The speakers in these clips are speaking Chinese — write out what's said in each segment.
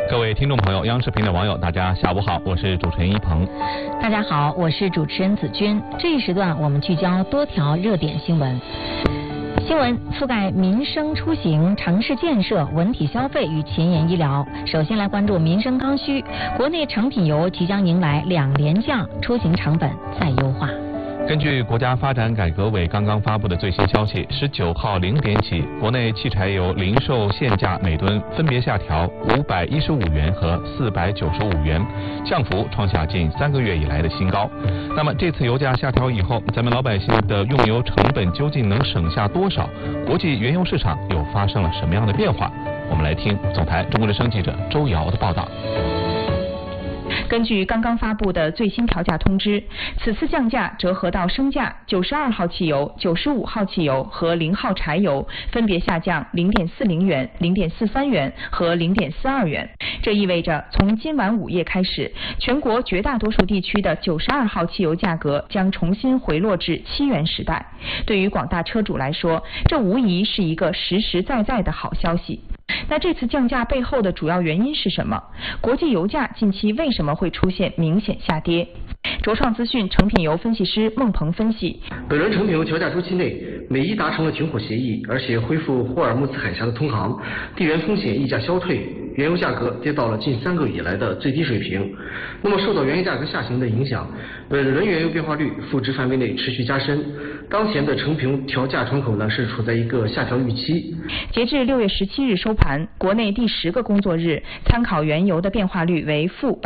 各位听众朋友，央视频的网友，大家下午好，我是主持人一鹏。 大家好，我是主持人子君。这一时段我们聚焦多条热点新闻。新闻覆盖民生出行、城市建设、文体消费与前沿医疗。首先来关注民生刚需，国内成品油即将迎来2连降，出行成本再优化。 根据国家发展改革委刚刚发布的最新消息，19号0点起，国内汽柴油零售限价每吨分别下调515元和495元，降幅创下近3个月以来的新高。那么这次油价下调以后，咱们老百姓的用油成本究竟能省下多少？国际原油市场又发生了什么样的变化？我们来听总台中国之声记者周瑶的报道。 根据刚刚发布的最新调价通知，此次降价折合到升价，92号汽油、95号汽油和0号柴油分别下降0.40元、0.43元和0.42元。这意味着从今晚午夜开始，全国绝大多数地区的92号汽油价格将重新回落至7元时代。对于广大车主来说，这无疑是一个实实在在的好消息。那这次降价背后的主要原因是什么？国际油价近期为什么会出现明显下跌？卓创资讯成品油分析师孟鹏分析， 本轮成品油调价周期内，美伊达成了停火协议，而且恢复霍尔木兹海峡的通航，地缘风险溢价消退，原油价格跌到了近3个月以来的最低水平。那么受到原油价格下行的影响，本轮原油变化率负值范围内持续加深。当前的成品油调价窗口呢是处在一个下调预期。 截至6月17日收盘，国内第10个工作日参考原油的变化率为负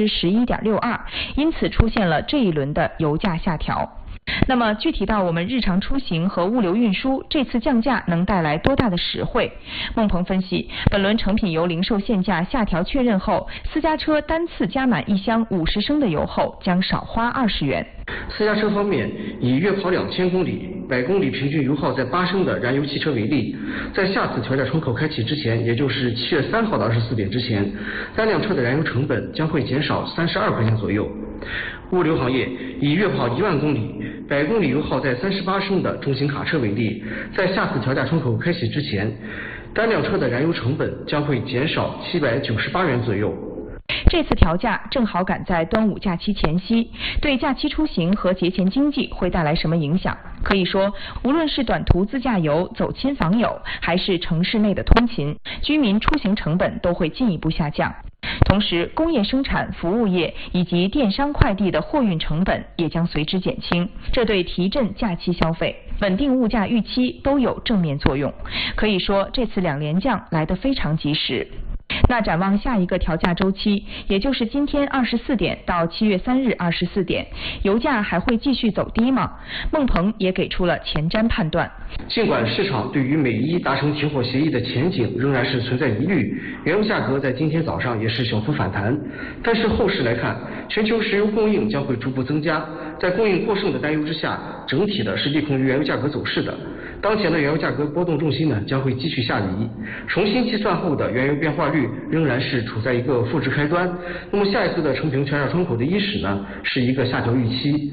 11.62%，因此出现了这一轮的油价下调。那么具体到我们日常出行和物流运输，这次降价能带来多大的实惠？孟鹏分析，本轮成品油零售限价下调确认后，私家车单次加满1箱50升的油后将少花20元。 私家车方面，以月跑2000公里、100公里平均油耗在8升的燃油汽车为例，在下次调价窗口开启之前，也就是7月3号的24点之前，单辆车的燃油成本将会减少32块钱左右。物流行业以月跑1万公里、100公里油耗在38升的中型卡车为例，在下次调价窗口开启之前，单辆车的燃油成本将会减少798元左右。 这次调价正好赶在端午假期前夕，对假期出行和节前经济会带来什么影响？可以说，无论是短途自驾游、走亲访友，还是城市内的通勤，居民出行成本都会进一步下降。同时，工业生产、服务业以及电商快递的货运成本也将随之减轻，这对提振假期消费、稳定物价预期都有正面作用。可以说，这次2连降来得非常及时。那展望下一个调价周期，也就是今天24点到7月3日24点，油价还会继续走低吗？孟鹏也给出了前瞻判断。 尽管市场对于美伊达成停火协议的前景仍然是存在疑虑，原油价格在今天早上也是小幅反弹，但是后市来看，全球石油供应将会逐步增加，在供应过剩的担忧之下，整体的是利空于原油价格走势的。当前的原油价格波动重心呢将会继续下移，重新计算后的原油变化率仍然是处在一个负值开端。那么下一次的成品油调价窗口的伊始呢是一个下调预期。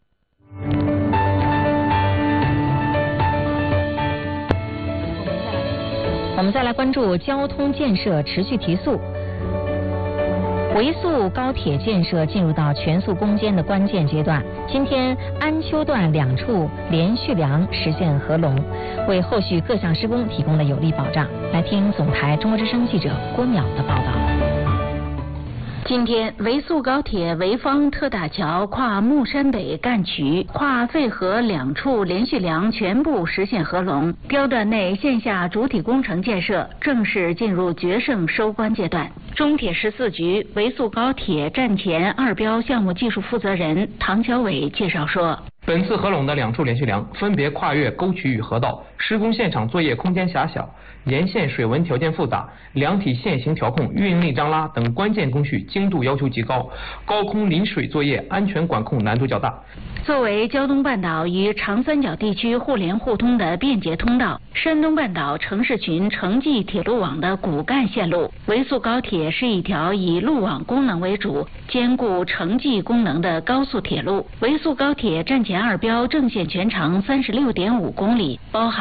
我们再来关注交通建设持续提速。维速高铁建设进入到全速攻坚的关键阶段，今天安丘段2处连续梁实现合龙，为后续各项施工提供了有力保障。来听总台中国之声记者郭淼的报道。 今天，维速高铁潍坊特大桥跨木山北干渠、跨费河2处连续梁全部实现合龙，标段内线下主体工程建设正式进入决胜收官阶段。中铁14局维速高铁站前2标项目技术负责人唐小伟介绍说， 本次合拢的2处连续梁分别跨越沟渠与河道，施工现场作业空间狭小，沿线水文条件复杂，梁体线型调控、运力张拉等关键工序精度要求极高，高空临水作业安全管控难度较大。 作为胶东半岛与长三角地区互联互通的便捷通道，山东半岛城市群城际铁路网的骨干线路，维速高铁是一条以路网功能为主，兼顾城际功能的高速铁路。维速高铁站前2标正线全长36.5公里，包含了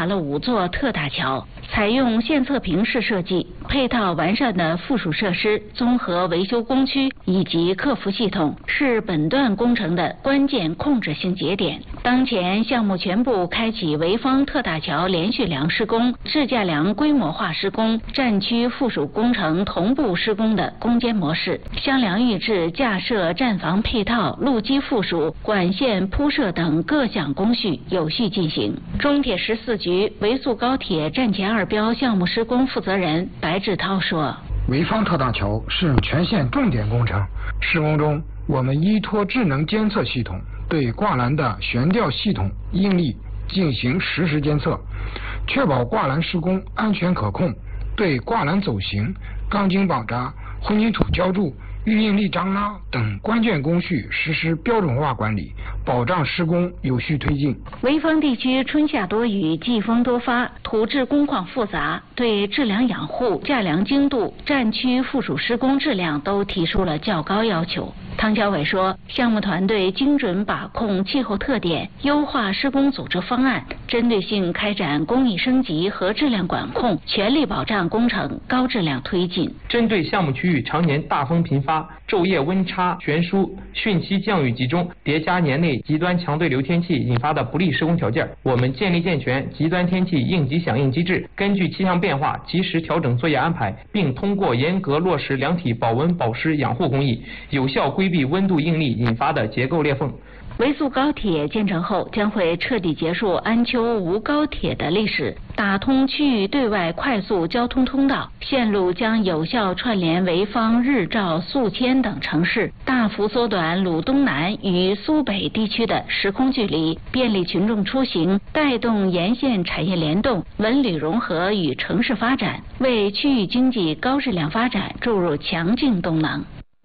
了5座特大桥，采用线侧平式设计，配套完善的附属设施、综合维修工区以及客服系统，是本段工程的关键控制性节点。当前项目全部开启潍坊特大桥连续梁施工、支架梁规模化施工、站区附属工程同步施工的攻坚模式，箱梁预制、架设、站房配套、路基附属、管线铺设等各项工序有序进行。中铁14局潍粟高铁站前2标项目施工负责人白志涛说： 潍坊特大桥是全线重点工程，施工中我们依托智能监测系统，对挂栏的悬吊系统应力进行实时监测，确保挂栏施工安全可控，对挂栏走形、钢筋绑扎、混凝土浇筑、预应力张拉等关键工序实施标准化管理，保障施工有序推进。 潍坊地区春夏多雨，季风多发，土质工况复杂，对质量养护、架梁精度、站区附属施工质量都提出了较高要求。汤小伟说，项目团队精准把控气候特点，优化施工组织方案，针对性开展工艺升级和质量管控，全力保障工程高质量推进。 针对项目区域常年大风频发、昼夜温差悬殊、汛期降雨集中，叠加年内极端强对流天气引发的不利施工条件，我们建立健全极端天气应急响应机制，根据气象变化及时调整作业安排，并通过严格落实梁体保温保湿养护工艺，有效规避温度应力引发的结构裂缝。 潍粟高铁建成后，将会彻底结束安丘无高铁的历史，打通区域对外快速交通通道，线路将有效串联潍坊、日照、宿迁等城市，大幅缩短鲁东南与苏北地区的时空距离，便利群众出行，带动沿线产业联动、文旅融合与城市发展，为区域经济高质量发展注入强劲动能。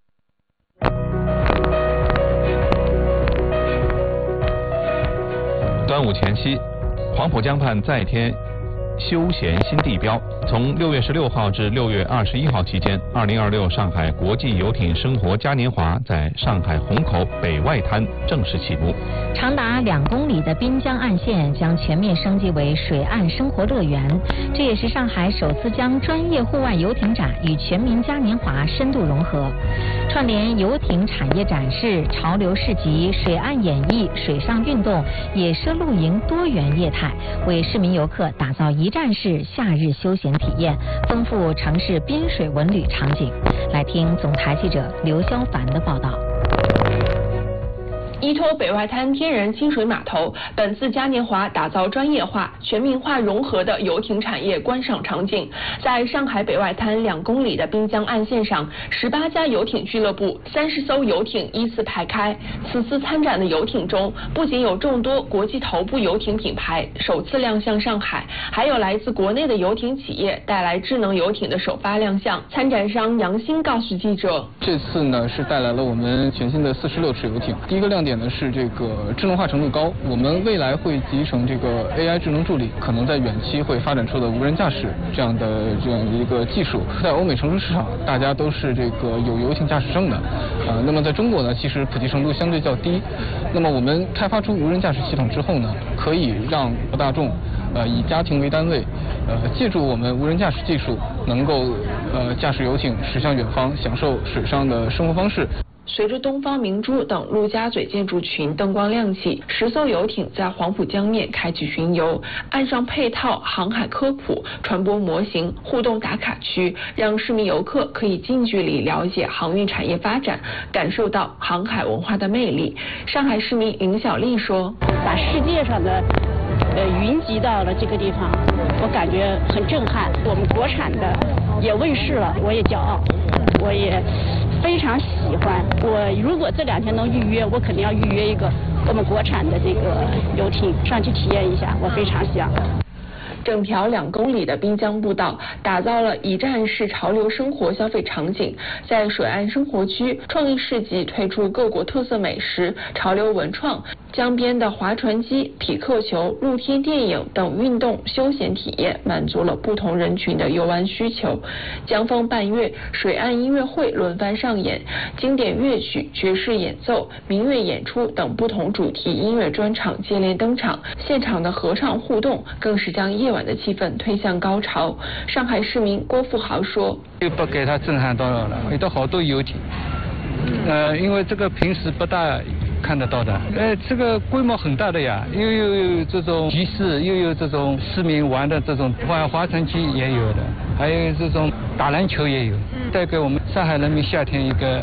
端午前夕，黄浦江畔再添休闲新地标。从6月16号至6月21号期间，2026上海国际游艇生活嘉年华在上海虹口北外滩正式启幕。 长达2公里的滨江岸线将全面升级为水岸生活乐园，这也是上海首次将专业户外游艇展与全民嘉年华深度融合，串联游艇产业展示、潮流市集、水岸演艺、水上运动、野奢露营多元业态，为市民游客打造一站式夏日休闲体验，丰富城市滨水文旅场景。来听总台记者刘潇凡的报道。 依托北外滩天然清水码头，本次嘉年华打造专业化、全民化融合的游艇产业观赏场景。在上海北外滩2公里的滨江岸线上，18家游艇俱乐部、30艘游艇依次排开。此次参展的游艇中，不仅有众多国际头部游艇品牌首次亮相上海，还有来自国内的游艇企业带来智能游艇的首发亮相。参展商杨鑫告诉记者， 这次呢是带来了我们全新的46尺游艇。第一个亮点呢是这个智能化程度高，我们未来会集成这个 AI 智能助理，可能在远期会发展出的无人驾驶这样一个技术。在欧美成熟市场，大家都是这个有游艇驾驶证的，那么在中国呢，其实普及程度相对较低。那么我们开发出无人驾驶系统之后呢，可以让大众以家庭为单位，借助我们无人驾驶技术，能够驾驶游艇驶向远方，享受水上的生活方式。 随着东方明珠等陆家嘴建筑群灯光亮起，10艘游艇在黄浦江面开启巡游，岸上配套航海科普、船舶模型、互动打卡区，让市民游客可以近距离了解航运产业发展，感受到航海文化的魅力。上海市民林小丽说：“ 把世界上的云集到了这个地方，我感觉很震撼。我们国产的也问世了，我也骄傲，我也非常喜欢。我如果这2天能预约，我肯定要预约一个我们国产的这个游艇上去体验一下，我非常想。” 整条2公里的滨江步道打造了一站式潮流生活消费场景，在水岸生活区创意市集推出各国特色美食、潮流文创， 江边的划船机、匹克球、露天电影等运动休闲体验，满足了不同人群的游玩需求。江风伴月、水岸音乐会轮番上演，经典乐曲、爵士演奏、民乐演出等不同主题音乐专场接连登场，现场的合唱互动更是将夜晚的气氛推向高潮。上海市民郭富豪说：“ 又不给他震撼到了，遇到好多游艇，因为这个平时不大看得到的，这个规模很大的呀，又有这种集市，又有这种市民玩的这种划船机也有的，还有这种打篮球也有，带给我们上海人民夏天一个